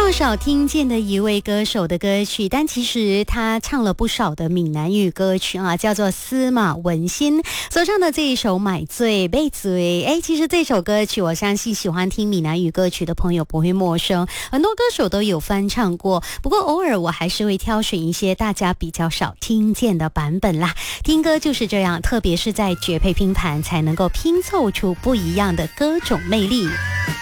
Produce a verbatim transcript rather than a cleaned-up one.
较少听见的一位歌手的歌曲，但其实他唱了不少的闽南语歌曲啊，叫做司马文心所唱的这一首《买醉被醉》。哎，其实这首歌曲我相信喜欢听闽南语歌曲的朋友不会陌生，很多歌手都有翻唱过，不过偶尔我还是会挑选一些大家比较少听见的版本啦。听歌就是这样，特别是在绝配拼盘才能够拼凑出不一样的歌种魅力。